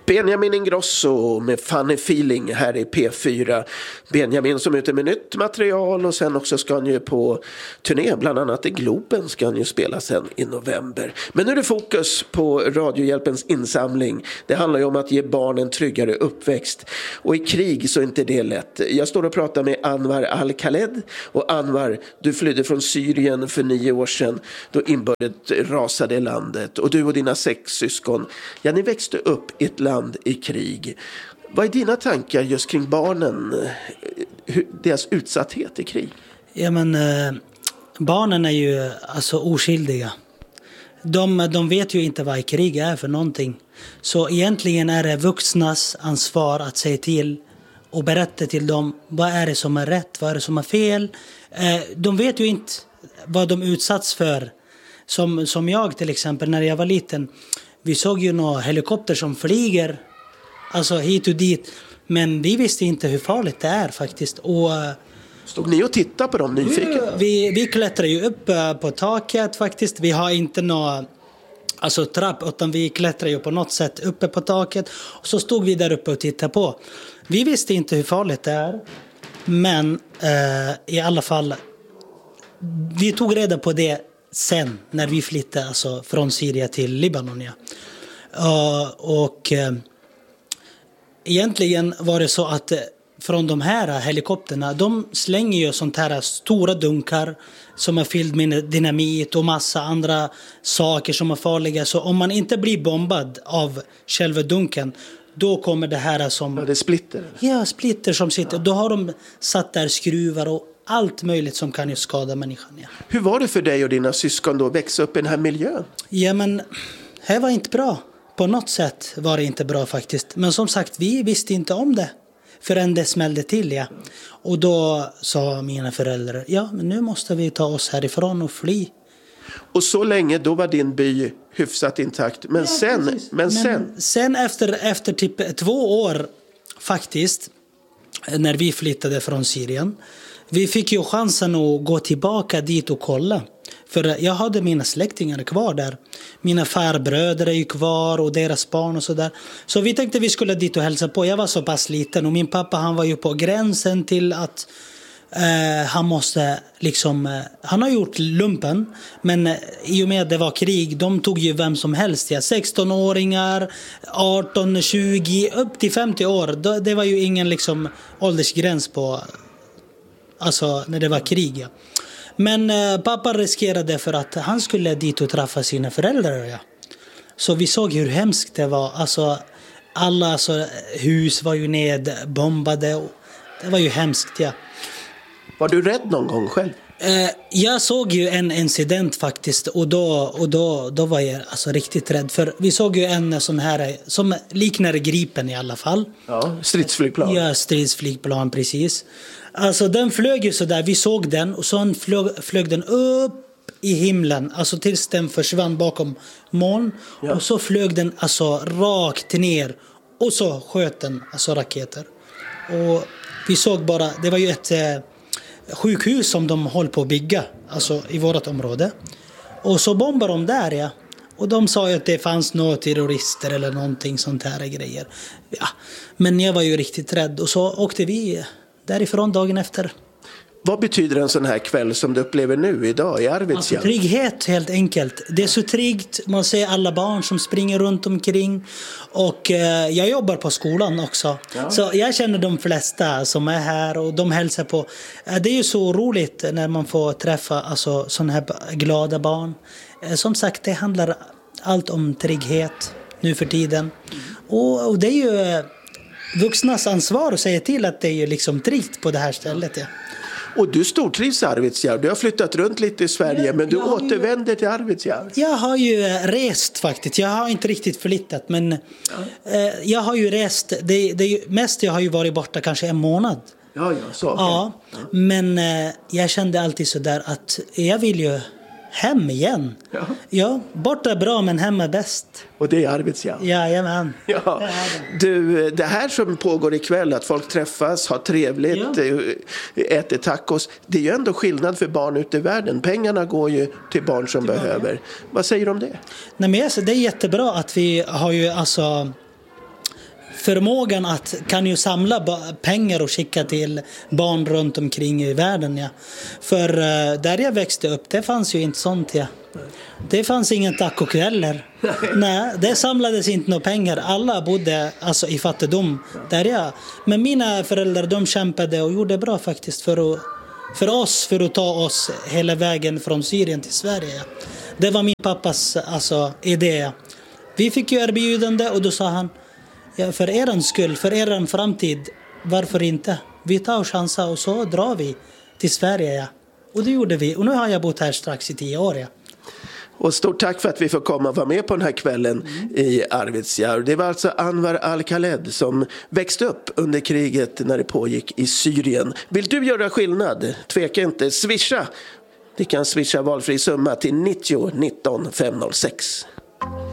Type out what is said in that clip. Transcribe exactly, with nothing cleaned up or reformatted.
Benjamin Ingrosso med Funny Feeling här i P fyra. Benjamin som är ute med nytt material och sen också ska han ju på turné, bland annat i Globen ska han ju spela sen i november. Men nu är det fokus på Radiohjälpens insamling. Det handlar ju om att ge barn en tryggare uppväxt. Och i krig så är inte det lätt. Jag står och pratar med Anwar Al-Khaled. Och Anwar, du flydde från Syrien för nio år sedan då inbördet rasade i landet. Och du och dina sex syskon, ja, ni växte upp i ett land i krig. Vad är dina tankar just kring barnen, deras utsatthet i krig? Ja, men eh, barnen är ju alltså oskyldiga. De, de vet ju inte vad krig är för någonting. Så egentligen är det vuxnas ansvar att säga till och berätta till dem vad är det som är rätt, vad är det som är fel. Eh, de vet ju inte vad de utsatts för. Som, som jag till exempel, när jag var liten. Vi såg ju några helikopter som flyger alltså hit och dit. Men vi visste inte hur farligt det är faktiskt. Och, stod ni och tittade på dem nyfiken? Vi, vi klättrar ju upp på taket faktiskt. Vi har inte någon alltså, trapp, utan vi klättrar ju på något sätt uppe på taket. Och så stod vi där uppe och tittade på. Vi visste inte hur farligt det är. Men eh, i alla fall, vi tog reda på det sen när vi flyttade alltså, från Syrien till Libanon. Ja. Uh, och uh, egentligen var det så att uh, från de här helikopterna, de slänger ju sånt här stora dunkar som är fylld med dynamit och massa andra saker som är farliga. Så om man inte blir bombad av själva dunken, då kommer det här som... Ja, det är splitter. Ja, splitter som sitter. Ja. Då har de satt där skruvar och allt möjligt som kan ju skada människan. Ja. Hur var det för dig och dina syskon då att växa upp i den här miljön? Ja, men det var inte bra. På något sätt var det inte bra faktiskt. Men som sagt, vi visste inte om det förrän det smällde till. Ja. Och då sa mina föräldrar, ja, men nu måste vi ta oss härifrån och fly. Och så länge då var din by hyfsat intakt. Men, ja, sen, men, men sen... Sen efter, efter typ två år faktiskt, när vi flyttade från Syrien, vi fick ju chansen att gå tillbaka dit och kolla. För jag hade mina släktingar kvar där. Mina farbröder är ju kvar och deras barn och sådär. Så vi tänkte vi skulle dit och hälsa på. Jag var så pass liten och min pappa, han var ju på gränsen till att eh, han måste liksom... Eh, han har gjort lumpen, men eh, i och med att det var krig, de tog ju vem som helst. Ja. sexton-åringar, arton, tjugo, upp till femtio år. Det var ju ingen liksom åldersgräns på... Alltså när det var krig, ja. Men eh, pappa riskerade för att han skulle dit och träffa sina föräldrar, ja. Så vi såg hur hemskt det var. Alltså, alla alltså, hus var ju nedbombade. Och det var ju hemskt, ja. Var du rädd någon gång själv? Eh, jag såg ju en incident faktiskt. Och då, och då, då var jag alltså riktigt rädd. För vi såg ju en sån här som liknar Gripen i alla fall. Ja, stridsflygplan. Ja, stridsflygplan, precis. Alltså den flög ju så där, vi såg den och så flög, flög den upp i himlen, alltså tills den försvann bakom moln. Ja. Och så flög den alltså rakt ner och så sköt den alltså raketer. Och vi såg bara, det var ju ett eh, sjukhus som de höll på att bygga, alltså i vårt område. Och så bombade de där, ja. Och de sa ju att det fanns några terrorister eller någonting sånt här grejer. Ja, men jag var ju riktigt rädd och så åkte vi därifrån dagen efter. Vad betyder en sån här kväll som du upplever nu idag i Arvidsjaur? Alltså, trygghet helt enkelt. Det är så tryggt. Man ser alla barn som springer runt omkring. Och eh, jag jobbar på skolan också. Ja. Så jag känner de flesta som är här och de hälsar på. Eh, det är ju så roligt när man får träffa alltså, såna här glada barn. Eh, som sagt, det handlar allt om trygghet nu för tiden. Mm. Och, och det är ju... Eh, vuxnas ansvar att säga till att det är liksom tryggt på det här stället. Ja. Och du stortrivs i Arvidsjaur. Du har flyttat runt lite i Sverige, men du återvänder ju, till Arvidsjaur. Jag har ju rest faktiskt. Jag har inte riktigt flyttat, men ja. eh, jag har ju rest. Det, det mest jag har ju varit borta kanske en månad. Ja, ja, så. Okay. Ja, ja. Men eh, jag kände alltid så där att jag vill ju hem igen. Ja. Ja, borta är bra men hemma är bäst. Och det är Arvidsjaur. Jajamän. Ja. Du, det här som pågår ikväll, att folk träffas, har trevligt, ja. äter tacos. Det är ju ändå skillnad för barn ute i världen. Pengarna går ju till barn som till behöver. Barn. Vad säger du om det? Nej, men alltså, det är jättebra att vi har ju alltså... förmågan att kan ju samla ba- pengar och skicka till barn runt omkring i världen. Ja. För uh, där jag växte upp, det fanns ju inte sånt. Ja. Det fanns ingen tacokvällar. Nej, det samlades inte några pengar. Alla bodde alltså i fattigdom. Där jag. Men mina föräldrar, de kämpade och gjorde bra faktiskt för, att, för oss, för att ta oss hela vägen från Syrien till Sverige. Det var min pappas alltså, idé. Vi fick ju erbjudande och då sa han, ja, för er skull, för er framtid, varför inte? Vi tar och chansar och så drar vi till Sverige. Ja. Och det gjorde vi. Och nu har jag bott här strax i tio år. Ja. Och stort tack för att vi får komma och vara med på den här kvällen mm. i Arvidsjaur. Det var alltså Anwar Al-Khaled som växte upp under kriget när det pågick i Syrien. Vill du göra skillnad? Tveka inte, swisha. Du kan swisha valfri summa till nittio nitton femhundrasex.